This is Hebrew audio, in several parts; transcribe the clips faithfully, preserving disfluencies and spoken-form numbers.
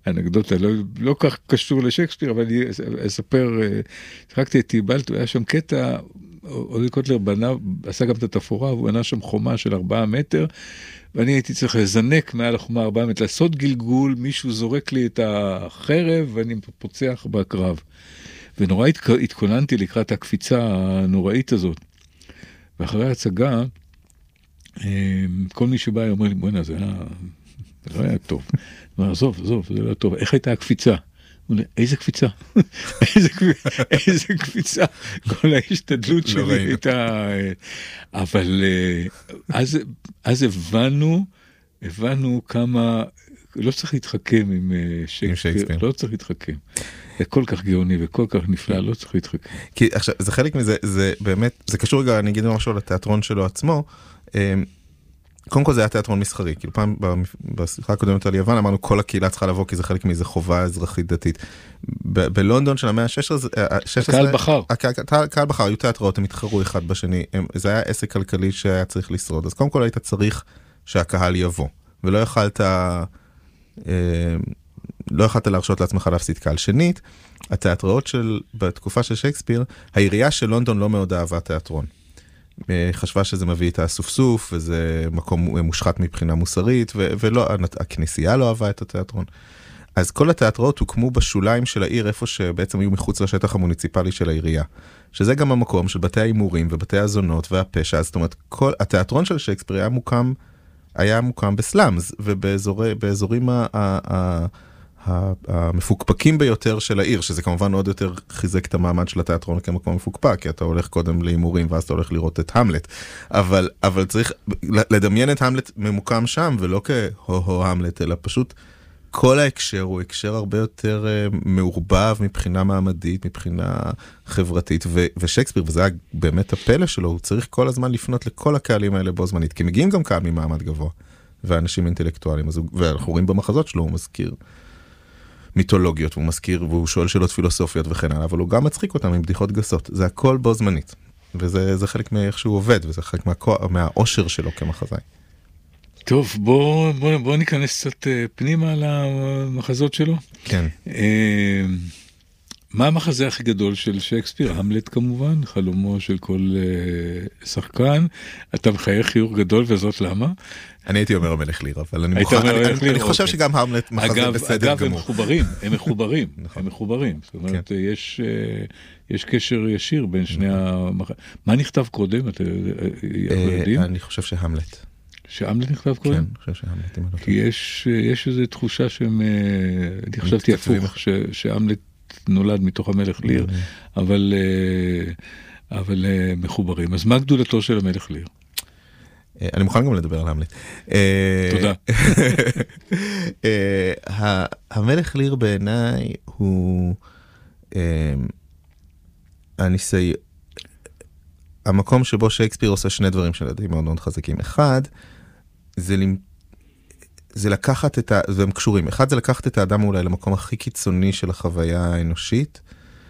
אנקדוטה, לא, לא כך קשור לשייקספיר, אבל אני אספר, שחקתי את טיבלט, היה שם קטע, אודי קוטלר בנה, עשה גם את התפאורה, הוא בנה שם חומה של ארבעה מטר, ואני הייתי צריך לזנק מעל החומה ארבעה מטר, לעשות גלגול, מישהו זורק לי את החרב, ואני פוצח בקרב. ונורא התכוננתי לקראת הקפיצה הנוראית הזאת. ואחרי ההצגה, כל מי שבא אומר לי, בוא'נה, זה היה, זה לא היה טוב. הוא אומר, עזוב, עזוב, זה לא טוב. איך הייתה הקפיצה? הוא אומר, איזה קפיצה? איזה קפיצה? כל ההשתדלות שלי הייתה... אבל אז הבנו, הבנו כמה... לא צריך להתחכם עם שייקספיר, לא צריך להתחכם. זה כל כך גאוני וכל כך נפלא, לא צריך להתחכם. כי עכשיו, זה חלק מזה, זה באמת, זה קשור רגע, אני אגיד משהו על התיאטרון שלו עצמו, קודם כל זה היה תיאטרון מסחרי, כאילו פעם בשיחה הקודמת על יוון אמרנו כל הקהילה צריכה לבוא כי זה חלק מאיזה חובה אזרחית דתית. בלונדון של המאה ה-שש עשרה, הקהל בחר. הקהל בחר, היו תיאטראות, הם התחרו אחד בשני, זה היה עסק כלכלי שהיה צריך לשרוד, אז קודם כל היית צריך שהקהל יבוא, ולא יכלת, לא יכלת להרשות לעצמך להפסיד קהל. שנית, התיאטראות של, בתקופה של שייקספיר, העירייה של לונדון לא מאוד אהבה תיאטרון. חשבה שזה מביא את הסופסוף, וזה מקום מושחת מבחינה מוסרית, ולא, הכנסייה לא אהבה את התיאטרון. אז כל התיאטראות הוקמו בשוליים של העיר, איפה שבעצם היו מחוץ לשטח המוניציפלי של העירייה. שזה גם המקום של בתי האימורים, ובתי הזונות, והפשע. זאת אומרת, כל, התיאטרון של שייקספיר היה מוקם, היה מוקם בסלאמס, ובאזורים ה... ה המפוקפקים ביותר של העיר, שזה כמובן עוד יותר חיזק את המעמד של התיאטרון כמקום מפוקפק, כי אתה הולך קודם לאימורים, ואז אתה הולך לראות את המלט. אבל, אבל צריך לדמיין את המלט ממוקם שם, ולא כהו-הו המלט, אלא פשוט כל ההקשר הוא הקשר הרבה יותר מעורבב מבחינה מעמדית, מבחינה חברתית, ו- ושייקספיר, וזה היה באמת הפלא שלו, הוא צריך כל הזמן לפנות לכל הקהלים האלה בו זמנית, כי מגיעים גם קהל ממעמד גבוה, ואנשים אינטלקטואלים, אז הוא, ואנחנו רואים במחזות שלו, הוא מזכיר מיתולוגיות, הוא מזכיר, והוא שואל שאלות פילוסופיות וכן הלאה, אבל הוא גם מצחיק אותם עם בדיחות גסות. זה הכל בו זמנית. וזה זה חלק מאיך שהוא עובד, וזה חלק מה, מהאושר שלו כמחזאי. טוב, בוא, בוא, בוא ניכנס קצת פנימה למחזות שלו. כן. מה המחזה הכי גדול של שייקספיר? המלט כמובן, חלומו של כל uh, שחקן. אתה מחייך חיוך גדול, וזאת למה? אני הייתי אומר המלך ליר, אבל אני מוכן, אני, אני, אני חושב שגם המלט מחזה אגב, בסדר אגב, גמור. הם מחוברים, הם מחוברים, הם מחוברים. זאת אומרת, כן. יש, יש קשר ישיר בין שני המח... מה נכתב קודם? אתה יודעים? אני חושב שהמלט. שהמלט נכתב קודם? כן, אני חושב שהמלט. כי יש, יש איזו תחושה שהם, אני חשבתי הפוך, ש, שהמלט נולד מתוך המלך ליר, אבל, אבל מחוברים. אז מה גדולתו של המלך ליר? אני מוכן גם לדבר על המלט. תודה. המלך ליר בעיניי הוא הניסי, המקום שבו שייקספיר עושה שני דברים שלדעתי מאוד מאוד חזקים. אחד, זה זה לקחת את ה... והם קשורים. אחד, זה לקחת את האדם אולי למקום הכי קיצוני של החוויה האנושית.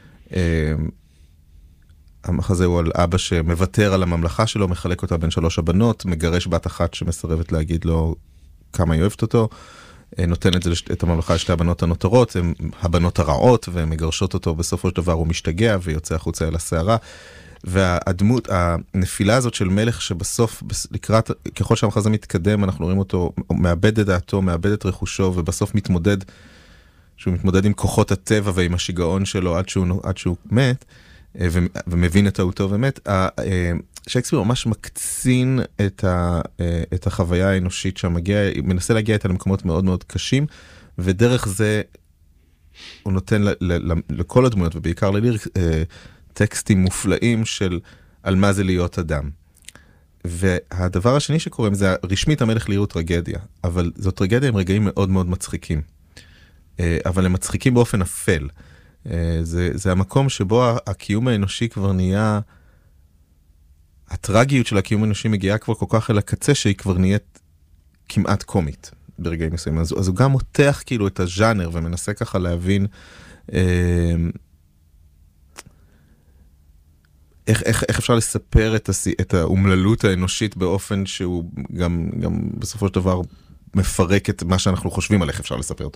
המחזה הוא על אבא שמוותר על הממלכה שלו, מחלק אותה בין שלוש הבנות, מגרש בת אחת שמסרבת להגיד לו כמה היא אוהבת אותו, נותן את, זה, את הממלכה לשתי הבנות הנותרות, הן הבנות הרעות, והן מגרשות אותו, בסופו של דבר הוא משתגע ויוצא החוצה אל הסערה. והדמות, הנפילה הזאת של מלך שבסוף, לקראת, ככל שהמחזה מתקדם, אנחנו רואים אותו, מאבד את דעתו, מאבד את רכושו, ובסוף מתמודד, שהוא מתמודד עם כוחות הטבע ועם השיגעון שלו עד שהוא, עד שהוא מת, ומבין את טעותו ומת. שייקספיר ממש מקצין את, ה, את החוויה האנושית שמגיע, מנסה להגיע איתה למקומות מאוד מאוד קשים, ודרך זה הוא נותן ל, ל, ל, לכל הדמויות, ובעיקר לליר, טקסטים מופלאים של על מה זה להיות אדם. והדבר השני שקוראים זה, רשמית המלך ליר הוא טרגדיה, אבל זו טרגדיה עם רגעים מאוד מאוד מצחיקים. אבל הם מצחיקים באופן אפל. זה, זה המקום שבו הקיום האנושי כבר נהיה, הטרגיות של הקיום האנושי מגיעה כבר כל כך אל הקצה, שהיא כבר נהיית כמעט קומית ברגעים מסוימים. אז, אז הוא גם מותח כאילו את הז'אנר, ומנסה ככה להבין איך, איך, איך אפשר לספר את, הס, את האומללות האנושית באופן שהוא גם, גם בסופו של דבר מפרק את מה שאנחנו חושבים על איך אפשר לספר אותו.